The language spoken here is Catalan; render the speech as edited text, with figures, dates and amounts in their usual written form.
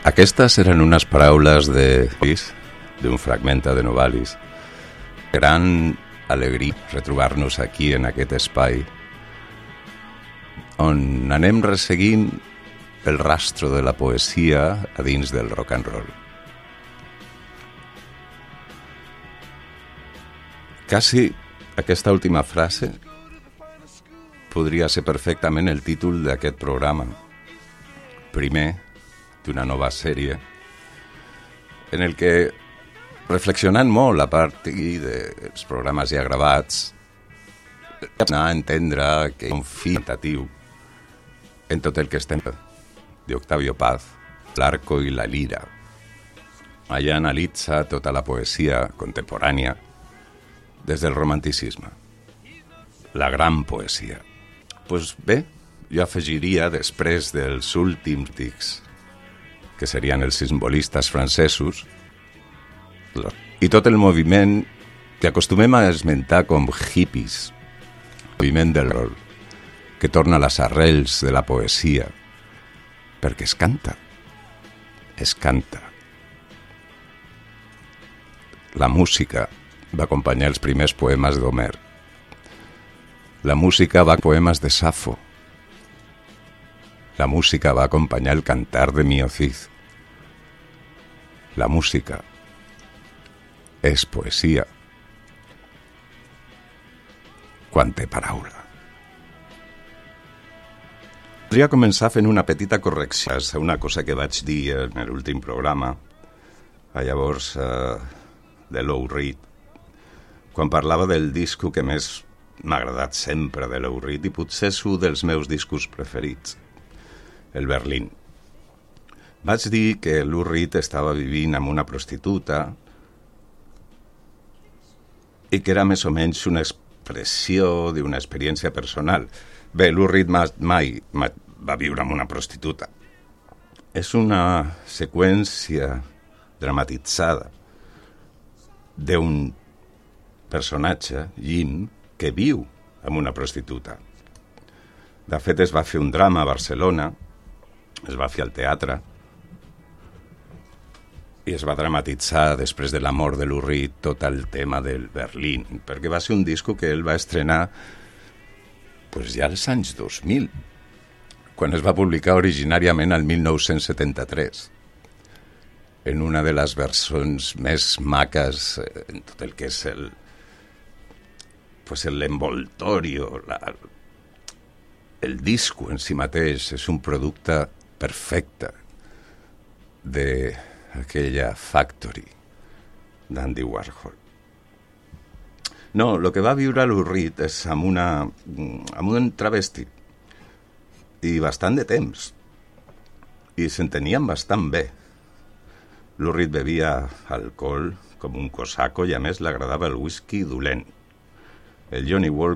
Aquestes eren unes paraules d'un fragment de Novalis. Gran alegria retrobar-nos aquí en aquest espai on anem resseguint el rastro de la poesia a dins del rock and roll. Quasi aquesta última frase podria ser perfectament el títol d'aquest programa. Primer, d'una nova sèrie, en el que, reflexionant molt a partir dels programes ja gravats, anar a entendre que hi ha un fi tentatiu en tot el que estem d'Octavio Paz, l'Arco i la Lira. Allà analitza tota la poesia contemporània des del romanticisme. La gran poesia. Doncs bé, jo afegiria, després dels últims tics, que serien els simbolistes francesos, i tot el moviment que acostumem a esmentar com hippies, moviment del rol, que torna a les arrels de la poesia, perquè es canta. La música va acompanyar els primers poemes d'Homer. La música va poemes de Safo. La música va acompanyar el cantar de Mio Cid. La música és poesia quan té paraula. Podria començar fent una petita correcció a una cosa que vaig dir en l'últim programa, llavors de Lou Reed, quan parlava del disco que més m'ha agradat sempre de Lou Reed, i potser és un dels meus discos preferits, el Berlín. Vaig dir que Lou Reed estava vivint amb una prostituta i que era més o menys una expressió d'una experiència personal. Bé, Lou Reed mai va viure amb una prostituta. És una seqüència dramatitzada d'un personatge, Jim, que viu amb una prostituta. De fet, es va fer un drama a Barcelona, es va fer al teatre, i es va dramatitzar després de la mort de Lou Reed tot el tema del Berlín, perquè va ser un disco que ell va estrenar ja als anys 2000, quan es va publicar originàriament al 1973, en una de les versions més maques en tot el que és l'envoltorio, el disco en si mateix és un producte perfecte d'aquella factory d'Andy Warhol. No, el que va viure Lou Reed és amb un travesti i bastant de temps, i s'entenien bastant bé. Lou Reed bevia alcohol com un cosaco i a més l'agradava el whisky dolent. El Johnny Walker